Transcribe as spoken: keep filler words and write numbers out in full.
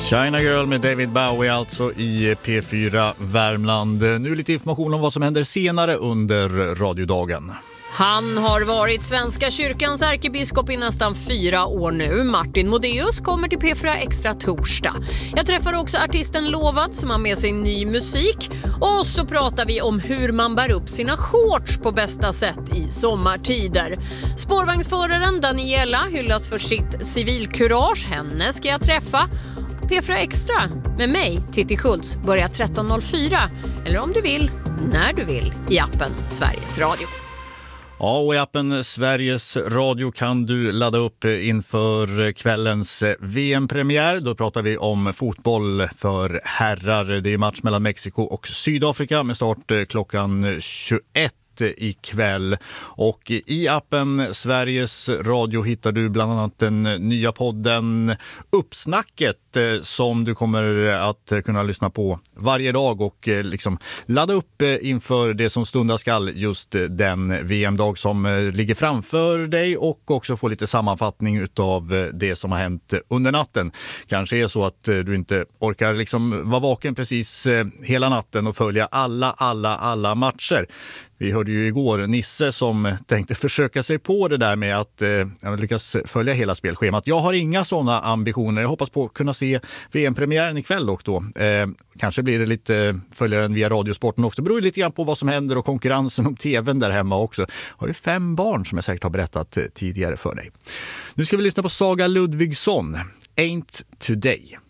China Girl med David Bowie alltså i P fyra Värmland. Nu lite information om vad som händer senare under radiodagen. Han har varit Svenska kyrkans ärkebiskop i nästan fyra år nu. Martin Modéus kommer till P fyra Extra torsdag. Jag träffar också artisten Lovad som har med sig ny musik. Och så pratar vi om hur man bär upp sina shorts på bästa sätt i sommartider. Spårvagnsföraren Daniela hyllas för sitt civilkurage. Henne ska jag träffa. P fyra Extra med mig, Titti Schultz, börjar tretton noll fyra. Eller om du vill, när du vill, i appen Sveriges Radio. Ja, och i appen Sveriges Radio kan du ladda upp inför kvällens V M-premiär. Då pratar vi om fotboll för herrar. Det är match mellan Mexiko och Sydafrika med start klockan tjugoett ikväll. Och i appen Sveriges Radio hittar du bland annat den nya podden Uppsnacket som du kommer att kunna lyssna på varje dag och liksom ladda upp inför det som stundar skall just den V M-dag som ligger framför dig och också få lite sammanfattning av det som har hänt under natten. Kanske är så att du inte orkar liksom vara vaken precis hela natten och följa alla, alla, alla matcher. Vi hörde ju igår Nisse som tänkte försöka sig på det där med att eh, lyckas följa hela spelschemat. Jag har inga sådana ambitioner. Jag hoppas på att kunna se V M-premiären ikväll dock då. Eh, kanske blir det lite följaren via Radiosporten också. Det beror lite grann på vad som händer och konkurrensen om tvn där hemma också. Jag har ju fem barn som jag säkert har berättat tidigare för dig. Nu ska vi lyssna på Saga Ludvigsson. Ain't Today.